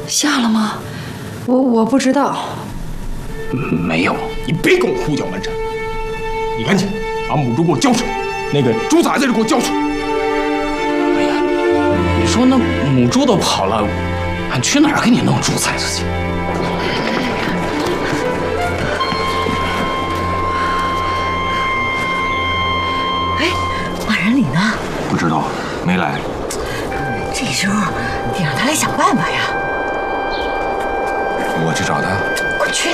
下了吗？我不知道。 没有。 你别跟我胡搅蛮缠！你赶紧把母猪给我交出来，那个猪崽子给我交出来！ 哎呀，你说那母猪都跑了，俺去哪儿给你弄猪崽子去？ 哎，马仁礼呢？ 不知道，没来。 这时候得让他来想办法呀。 我去找他。 快去！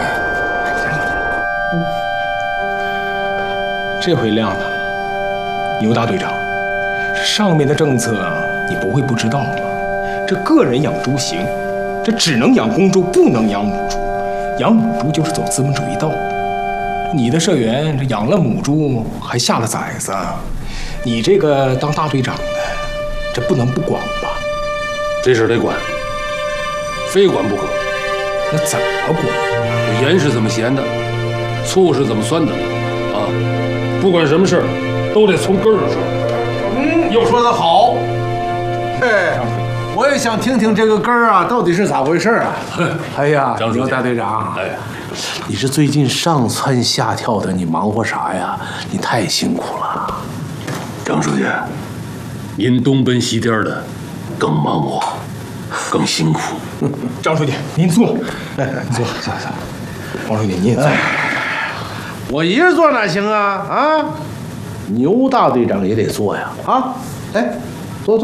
这回亮了，牛大队长，上面的政策你不会不知道吗？这个人养猪行，这只能养公猪，不能养母猪。养母猪就是走资本主义道。你的社员这养了母猪，还下了崽子，你这个当大队长的，这不能不管吧？ 这事得管，非管不可。 那怎么管？ 盐是怎么咸的，醋是怎么酸的，啊，不管什么事儿，都得从根儿上说。 又说得好。嘿，我也想听听这个根儿啊，到底是咋回事啊？哎呀，牛大队长， 哎， 你是最近上蹿下跳的，你忙活啥呀？你太辛苦了。 张书记，您东奔西颠的，更忙活，更辛苦。 张书记，您坐，坐。王书记，你也坐。 我一人坐哪行啊？啊，牛大队长也得坐呀！啊，来，坐。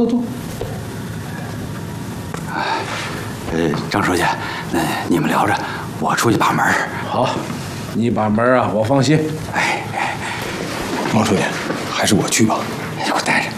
张书记，那你们聊着，我出去把门。 好，你把门啊，我放心。 哎， 王书记，还是我去吧。 我带着。